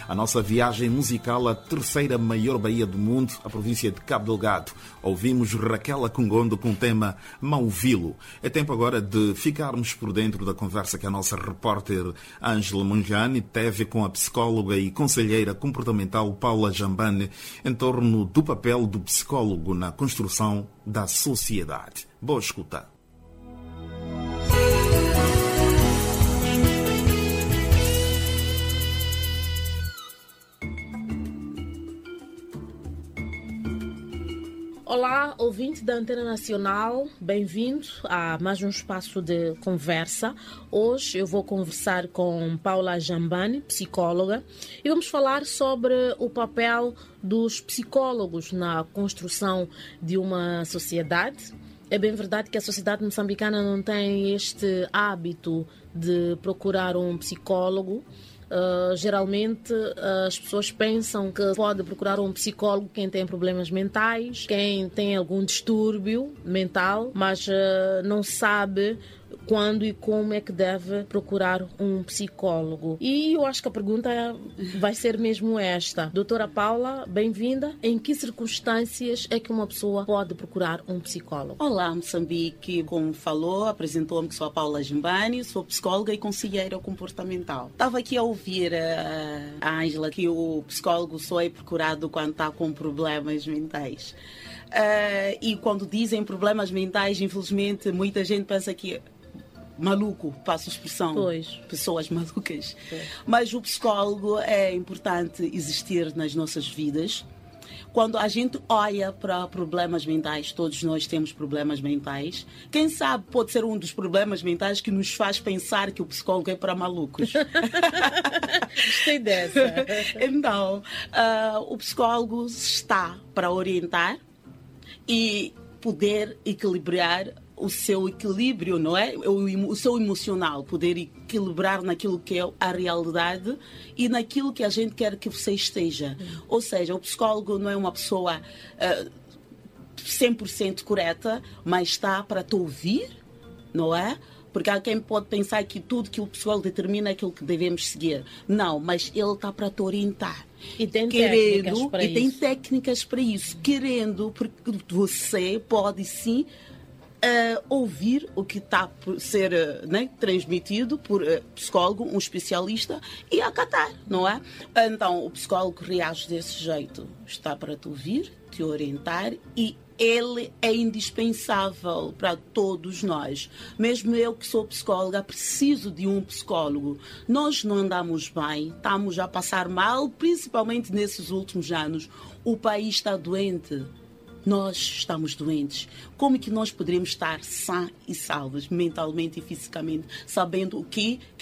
A nossa viagem musical à terceira maior baía do mundo, a província de Cabo Delgado. Ouvimos Raquel Akungondo com o tema Mauvilo. É tempo agora de ficarmos por dentro da conversa que a nossa repórter Ângela Monjani teve com a psicóloga e conselheira comportamental Paula Jambane em torno do papel do psicólogo na construção da sociedade. Boa escuta. Olá, ouvinte da Antena Nacional, bem-vindo a mais um espaço de conversa. Hoje eu vou conversar com Paula Jambane, psicóloga, e vamos falar sobre o papel dos psicólogos na construção de uma sociedade. É bem verdade que a sociedade moçambicana não tem este hábito de procurar um psicólogo. Geralmente as pessoas pensam que pode procurar um psicólogo quem tem problemas mentais, quem tem algum distúrbio mental, mas não sabe quando e como é que deve procurar um psicólogo. E eu acho que a pergunta vai ser mesmo esta. Doutora Paula, bem-vinda. Em que circunstâncias é que uma pessoa pode procurar um psicólogo? Olá, Moçambique. Como falou, apresentou-me que sou a Paula Jambane, sou psicóloga e conselheira comportamental. Estava aqui a ouvir a Ângela que o psicólogo só é procurado quando está com problemas mentais. E quando dizem problemas mentais, infelizmente, muita gente pensa que maluco, passo a expressão, pessoas malucas. Mas o psicólogo é importante existir nas nossas vidas. Quando a gente olha para problemas mentais, todos nós temos problemas mentais. Quem sabe pode ser um dos problemas mentais que nos faz pensar que o psicólogo é para malucos. Gostei dessa. Então, o psicólogo está para orientar e poder equilibrar o seu equilíbrio, não é? O seu emocional, poder equilibrar naquilo que é a realidade e naquilo que a gente quer que você esteja. Ou seja, o psicólogo não é uma pessoa 100% correta, mas está para te ouvir, não é? Porque há quem pode pensar que tudo que o psicólogo determina é aquilo que devemos seguir. Não, mas ele está para te orientar. E tem técnicas para isso. Tem técnicas para isso. Querendo, porque você pode sim ouvir o que está a ser transmitido por psicólogo, um especialista, e acatar, não é? Então, o psicólogo reage desse jeito. Está para te ouvir, te orientar, e ele é indispensável para todos nós. Mesmo eu que sou psicóloga, preciso de um psicólogo. Nós não andamos bem, estamos a passar mal, principalmente nesses últimos anos. O país está doente. Nós estamos doentes. Como é que nós poderemos estar sãs e salvos, mentalmente e fisicamente, sabendo o que